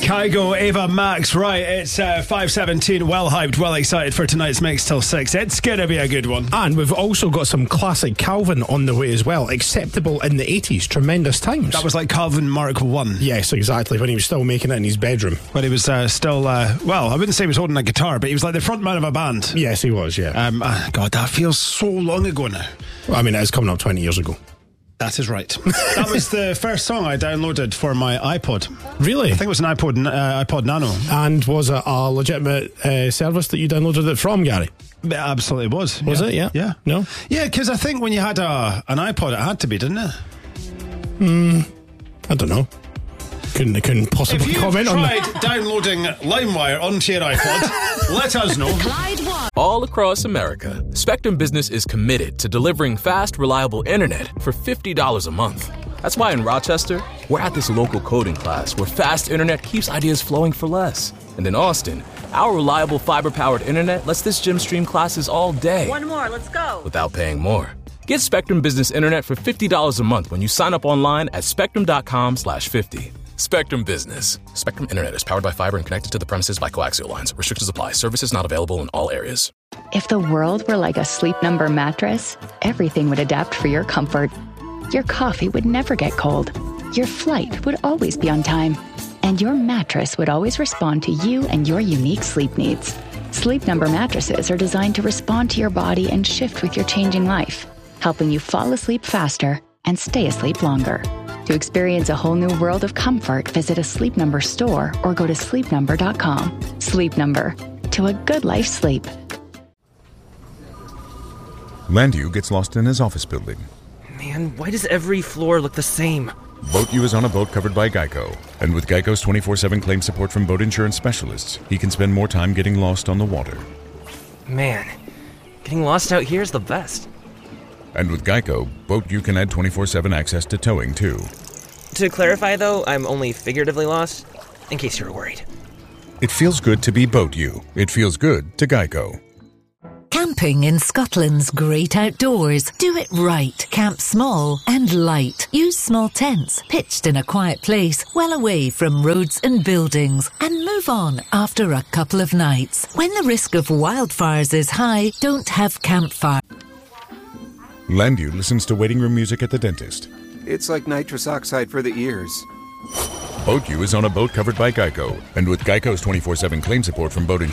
Kygo, Ava Max. Right, it's 5:17. Well hyped, well excited for tonight's mix till 6. It's going to be a good one. And we've also got some classic Calvin on the way as well. Acceptable in the 80s. Tremendous times. That was like Calvin Mark 1. Yes, exactly. When he was still making it in his bedroom. When he was still, well, I wouldn't say he was holding a guitar, but he was like the front man of a band. Yes, he was, yeah. God, that feels so long ago now. Well, I mean, it's coming up 20 years ago. That is right. That was the first song I downloaded for my iPod. Really? I think it was an iPod Nano. And was it a legitimate service that you downloaded it from, Gary? It absolutely was. Was it? Yeah. Yeah. No? Yeah, because I think when you had an iPod, it had to be, didn't it? I don't know. Couldn't possibly comment on that. If you've tried downloading LimeWire onto your iPod, let us know. Clyde One. All across America, Spectrum Business is committed to delivering fast, reliable internet for $50 a month. That's why in Rochester, we're at this local coding class where fast internet keeps ideas flowing for less. And in Austin, our reliable fiber-powered internet lets this gym stream classes all day. One more, let's go. Without paying more. Get Spectrum Business Internet for $50 a month when you sign up online at spectrum.com/50. Spectrum Business. Spectrum Internet is powered by fiber and connected to the premises by coaxial lines. Restrictions apply. Services not available in all areas. If the world were like a Sleep Number mattress, everything would adapt for your comfort. Your coffee would never get cold. Your flight would always be on time. And your mattress would always respond to you and your unique sleep needs. Sleep Number mattresses are designed to respond to your body and shift with your changing life, helping you fall asleep faster and stay asleep longer. To experience a whole new world of comfort, visit a Sleep Number store or go to sleepnumber.com. Sleep Number. To a good life's sleep. Landu gets lost in his office building. Man, why does every floor look the same? BoatU is on a boat covered by Geico. And with Geico's 24/7 claim support from boat insurance specialists, he can spend more time getting lost on the water. Man, getting lost out here is the best. And with Geico, BoatU can add 24/7 access to towing, too. To clarify, though, I'm only figuratively lost, in case you were worried. It feels good to be BoatU. It feels good to Geico. Camping in Scotland's great outdoors. Do it right. Camp small and light. Use small tents, pitched in a quiet place, well away from roads and buildings, and move on after a couple of nights. When the risk of wildfires is high, don't have campfire. Landu listens to waiting room music at the dentist. It's like nitrous oxide for the ears. BoatU is on a boat covered by Geico. And with Geico's 24/7 claim support from boat insurance